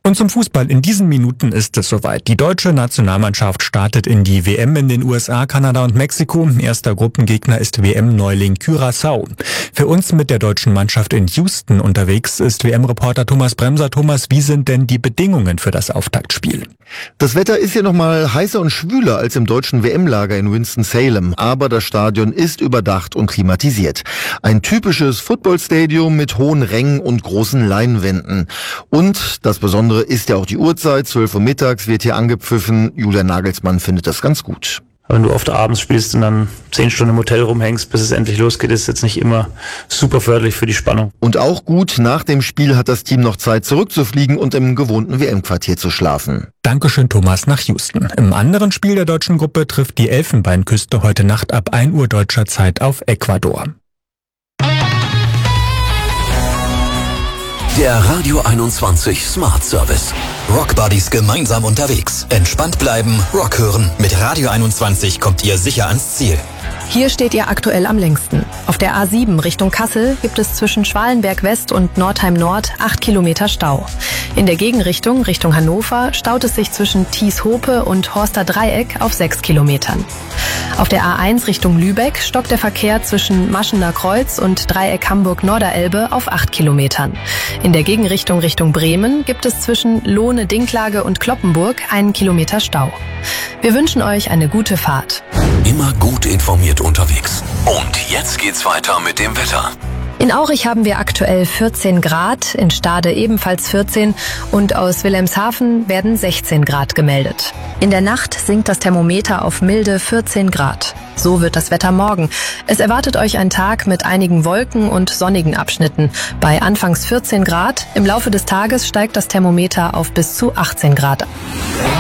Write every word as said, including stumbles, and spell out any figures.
Und zum Fußball. In diesen Minuten ist es soweit. Die deutsche Nationalmannschaft startet in die W M in den U S A, Kanada und Mexiko. Erster Gruppengegner ist W M-Neuling Curaçao. Für uns mit der deutschen Mannschaft in Houston unterwegs ist W M-Reporter Thomas Bremser. Thomas, wie sind denn die Bedingungen für das Auftaktspiel? Das Wetter ist ja noch mal heißer und schwüler als im deutschen W M-Lager in Winston-Salem. Aber das Stadion ist überdacht und klimatisiert. Ein typisches Footballstadium mit hohen Rängen und großen Leinwänden. Und das Besondere ist ja auch die Uhrzeit. zwölf Uhr mittags wird hier angepfiffen. Julian Nagelsmann findet das ganz gut. Wenn du oft abends spielst und dann zehn Stunden im Hotel rumhängst, bis es endlich losgeht, ist jetzt nicht immer super förderlich für die Spannung. Und auch gut, nach dem Spiel hat das Team noch Zeit zurückzufliegen und im gewohnten W M-Quartier zu schlafen. Dankeschön, Thomas, nach Houston. Im anderen Spiel der deutschen Gruppe trifft die Elfenbeinküste heute Nacht ab ein Uhr deutscher Zeit auf Ecuador. Der Radio einundzwanzig Smart Service. Rock Buddies gemeinsam unterwegs. Entspannt bleiben, Rock hören. Mit Radio einundzwanzig kommt ihr sicher ans Ziel. Hier steht ihr aktuell am längsten. Auf der A sieben Richtung Kassel gibt es zwischen Schwalenberg West und Nordheim Nord acht Kilometer Stau. In der Gegenrichtung, Richtung Hannover, staut es sich zwischen Thies-Hope und Horster Dreieck auf sechs Kilometern. Auf der A eins Richtung Lübeck stockt der Verkehr zwischen Maschener Kreuz und Dreieck Hamburg-Norderelbe auf acht Kilometern. In der Gegenrichtung Richtung Bremen gibt es zwischen Lohne-Dinklage und Kloppenburg einen Kilometer Stau. Wir wünschen euch eine gute Fahrt. Immer gut informiert unterwegs. Und jetzt geht's weiter mit dem Wetter. In Aurich haben wir aktuell vierzehn Grad, in Stade ebenfalls vierzehn und aus Wilhelmshaven werden sechzehn Grad gemeldet. In der Nacht sinkt das Thermometer auf milde vierzehn Grad. So wird das Wetter morgen. Es erwartet euch ein Tag mit einigen Wolken und sonnigen Abschnitten. Bei anfangs vierzehn Grad, im Laufe des Tages steigt das Thermometer auf bis zu achtzehn Grad.